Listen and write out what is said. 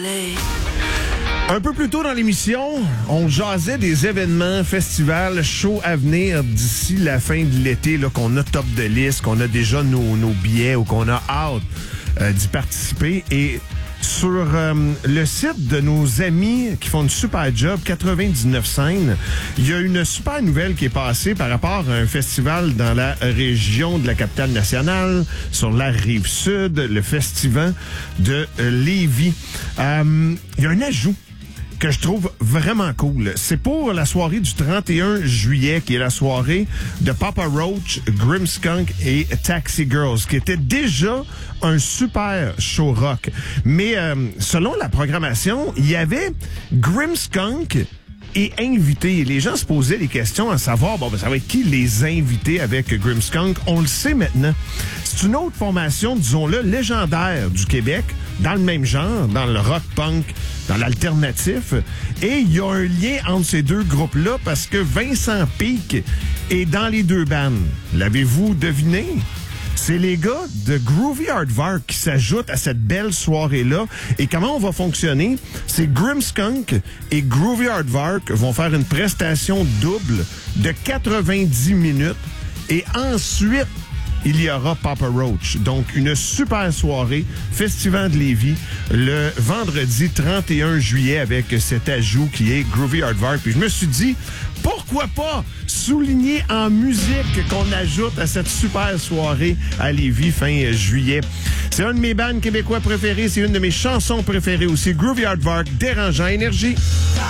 Un peu plus tôt dans l'émission, on jasait des événements, festivals, shows à venir d'ici la fin de l'été, là, qu'on a top de liste, qu'on a déjà nos billets ou qu'on a hâte d'y participer. Et sur le site de nos amis qui font une super job, 99 scènes, il y a une super nouvelle qui est passée par rapport à un festival dans la région de la capitale nationale, sur la Rive-Sud, le festival de Lévis. Il y a un ajout que je trouve vraiment cool. C'est pour la soirée du 31 juillet, qui est la soirée de Papa Roach, Grimmskunk et Taxi Girls, qui était déjà un super show rock. Mais selon la programmation, il y avait Grimmskunk et invités. Les gens se posaient des questions à savoir, ça va être qui les invités avec Grimmskunk? On le sait maintenant. C'est une autre formation, disons-le, légendaire du Québec, dans le même genre, dans le rock punk, dans l'alternatif. Et il y a un lien entre ces deux groupes-là parce que Vincent Peake est dans les deux bandes. L'avez-vous deviné? C'est les gars de Groovy Aardvark qui s'ajoutent à cette belle soirée-là. Et comment on va fonctionner? C'est Grimmskunk et Groovy Aardvark vont faire une prestation double de 90 minutes. Et ensuite, il y aura Papa Roach. Donc, une super soirée, Festival de Lévis, le vendredi 31 juillet avec cet ajout qui est Groovy Aardvark. Puis je me suis dit, pourquoi pas souligner en musique qu'on ajoute à cette super soirée à Lévis fin juillet. C'est un de mes bands québécois préférés, c'est une de mes chansons préférées aussi, Groovy Aardvark, Dérangeant Énergie.